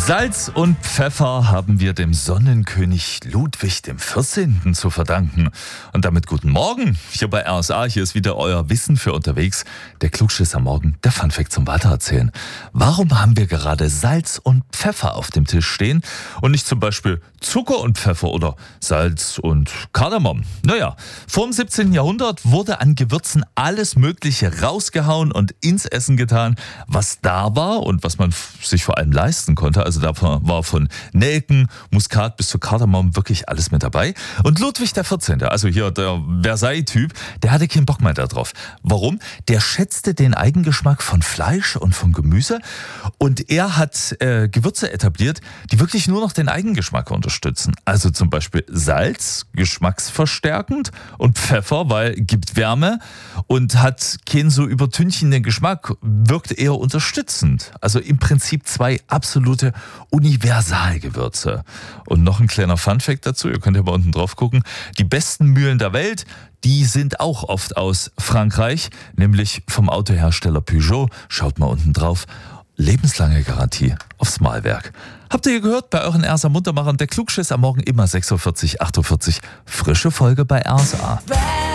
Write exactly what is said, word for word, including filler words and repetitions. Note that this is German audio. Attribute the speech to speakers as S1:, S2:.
S1: Salz und Pfeffer haben wir dem Sonnenkönig Ludwig dem vierzehnten zu verdanken. Und damit guten Morgen hier bei R S A. Hier ist wieder euer Wissen für unterwegs. Der Klugschiss am Morgen, der Funfact zum Weitererzählen. Warum haben wir gerade Salz und Pfeffer auf dem Tisch stehen und nicht zum Beispiel Zucker und Pfeffer oder Salz und Kardamom? Naja, vor dem siebzehnten Jahrhundert wurde an Gewürzen alles Mögliche rausgehauen und ins Essen getan, was da war und was man sich vor allem leisten konnte. Also da war von Nelken, Muskat bis zu Kardamom wirklich alles mit dabei. Und Ludwig der vierzehnte, also hier der Versailles-Typ, der hatte keinen Bock mehr darauf. Warum? Der schätzte den Eigengeschmack von Fleisch und von Gemüse und er hat äh, Gewürze etabliert, die wirklich nur noch den Eigengeschmack unterstützen. Also zum Beispiel Salz, geschmacksverstärkend, und Pfeffer, weil gibt Wärme und hat keinen so übertünchenden Geschmack, wirkt eher unterstützend. Also im Prinzip zwei absolute Universalgewürze. Und noch ein kleiner Funfact dazu, ihr könnt ja mal unten drauf gucken. Die besten Mühlen der Welt, die sind auch oft aus Frankreich, nämlich vom Autohersteller Peugeot. Schaut mal unten drauf. Lebenslange Garantie aufs Mahlwerk. Habt ihr gehört bei euren R S A-Muntermachern? Der Klugschiss am Morgen immer sechs Uhr vierzig, acht Uhr vierzig. Frische Folge bei R S A.